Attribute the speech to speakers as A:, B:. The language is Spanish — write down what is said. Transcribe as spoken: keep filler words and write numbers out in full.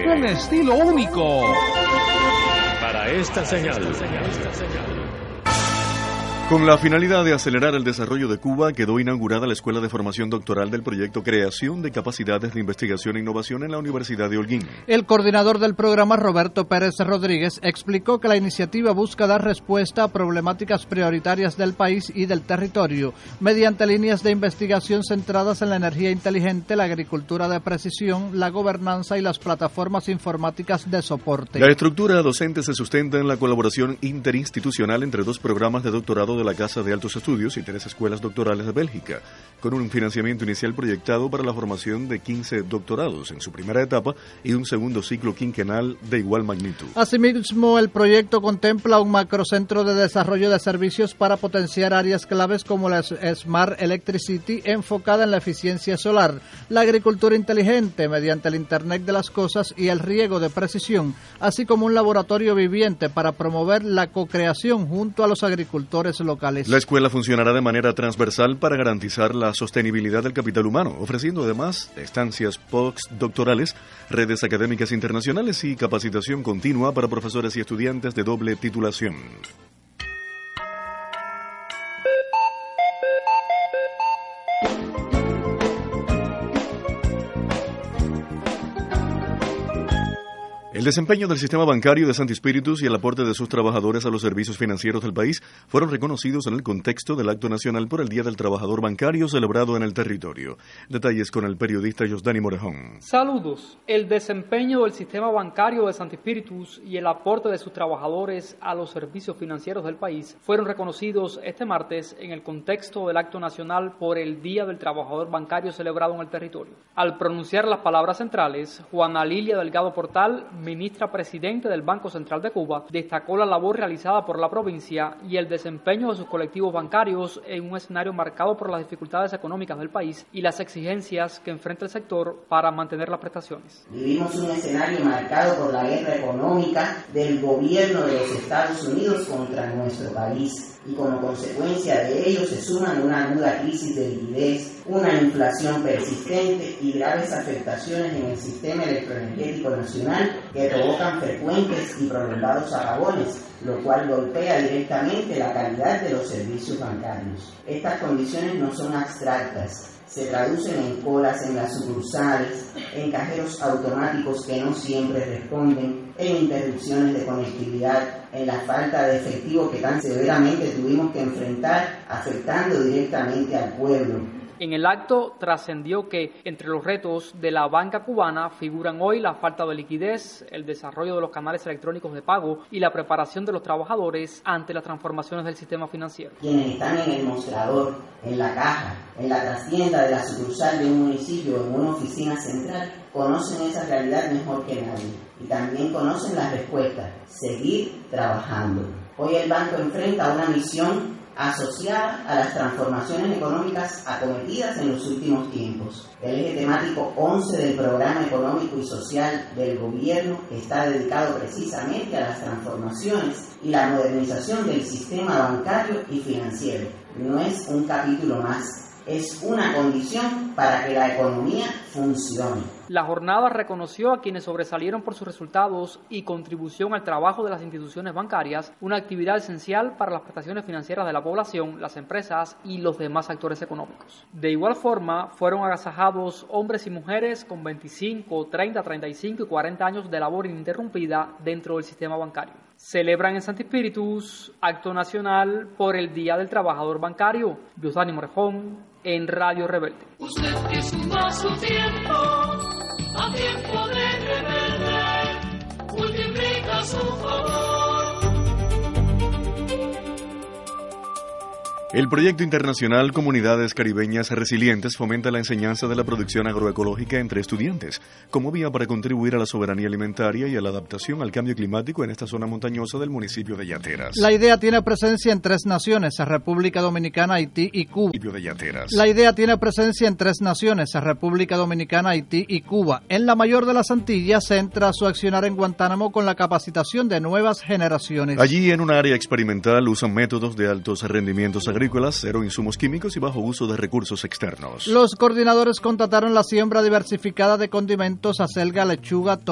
A: un estilo único.
B: Para esta señal.
C: Con la finalidad de acelerar el desarrollo de Cuba, quedó inaugurada la Escuela de Formación Doctoral del proyecto Creación de Capacidades de Investigación e Innovación en la Universidad de Holguín.
D: El coordinador del programa, Roberto Pérez Rodríguez, explicó que la iniciativa busca dar respuesta a problemáticas prioritarias del país y del territorio, mediante líneas de investigación centradas en la energía inteligente, la agricultura de precisión, la gobernanza y las plataformas informáticas de soporte.
C: La estructura docente se sustenta en la colaboración interinstitucional entre dos programas de doctorado de la Casa de Altos Estudios y tres escuelas doctorales de Bélgica, con un financiamiento inicial proyectado para la formación de quince doctorados en su primera etapa y un segundo ciclo quinquenal de igual magnitud.
D: Asimismo, el proyecto contempla un macrocentro de desarrollo de servicios para potenciar áreas claves como la Smart Electricity, enfocada en la eficiencia solar, la agricultura inteligente mediante el Internet de las Cosas y el riego de precisión, así como un laboratorio viviente para promover la co-creación junto a los agricultores locales.
C: La escuela funcionará de manera transversal para garantizar la sostenibilidad del capital humano, ofreciendo además estancias postdoctorales, redes académicas internacionales y capacitación continua para profesores y estudiantes de doble titulación. El desempeño del sistema bancario de Santi Spíritus y el aporte de sus trabajadores a los servicios financieros del país fueron reconocidos en el contexto del acto nacional por el Día del Trabajador Bancario celebrado en el territorio. Detalles con el periodista Yosdani Morejón.
E: Saludos. El desempeño del sistema bancario de Santi Spíritus y el aporte de sus trabajadores a los servicios financieros del país fueron reconocidos este martes en el contexto del acto nacional por el Día del Trabajador Bancario celebrado en el territorio. Al pronunciar las palabras centrales, Juana Lilia Delgado Portal, ministra presidente del Banco Central de Cuba, destacó la labor realizada por la provincia y el desempeño de sus colectivos bancarios en un escenario marcado por las dificultades económicas del país y las exigencias que enfrenta el sector para mantener las prestaciones.
F: Vivimos un escenario marcado por la guerra económica del gobierno de los Estados Unidos contra nuestro país, y como consecuencia de ello se suman una aguda crisis de liquidez, una inflación persistente y graves afectaciones en el sistema electroenergético nacional que provocan frecuentes y prolongados apagones, lo cual golpea directamente la calidad de los servicios bancarios. Estas condiciones no son abstractas, se traducen en colas en las sucursales, en cajeros automáticos que no siempre responden, en interrupciones de conectividad, en la falta de efectivo que tan severamente tuvimos que enfrentar, afectando directamente al pueblo.
E: En el acto trascendió que entre los retos de la banca cubana figuran hoy la falta de liquidez, el desarrollo de los canales electrónicos de pago y la preparación de los trabajadores ante las transformaciones del sistema financiero.
F: Quienes están en el mostrador, en la caja, en la trastienda de la sucursal de un municipio o en una oficina central, conocen esa realidad mejor que nadie y también conocen las respuestas: seguir trabajando. Hoy el banco enfrenta una misión asociada a las transformaciones económicas acometidas en los últimos tiempos. El eje temático once del Programa Económico y Social del Gobierno está dedicado precisamente a las transformaciones y la modernización del sistema bancario y financiero. No es un capítulo más, es una condición para que la economía funcione.
E: La jornada reconoció a quienes sobresalieron por sus resultados y contribución al trabajo de las instituciones bancarias, una actividad esencial para las prestaciones financieras de la población, las empresas y los demás actores económicos. De igual forma, fueron agasajados hombres y mujeres con veinticinco, treinta, treinta y cinco y cuarenta años de labor ininterrumpida dentro del sistema bancario. Celebran en Santi Spíritus acto nacional por el Día del Trabajador Bancario. Yosdani Morejón, en Radio Rebelde.
G: Usted que suma su tiempo a tiempo de rebelde, multiplica su favor.
C: El proyecto internacional Comunidades Caribeñas Resilientes fomenta la enseñanza de la producción agroecológica entre estudiantes, como vía para contribuir a la soberanía alimentaria y a la adaptación al cambio climático en esta zona montañosa del municipio de Yateras.
D: La idea tiene presencia en tres naciones, República Dominicana, Haití y Cuba.
C: De Yateras.
D: La idea tiene presencia en tres naciones, República Dominicana, Haití y Cuba. En la mayor de las Antillas centra su accionar en Guantánamo con la capacitación de nuevas generaciones.
C: Allí, en un área experimental, usan métodos de altos rendimientos agrícolas, cero insumos químicos y bajo uso de recursos externos.
D: Los coordinadores contrataron la siembra diversificada de condimentos, acelga, lechuga,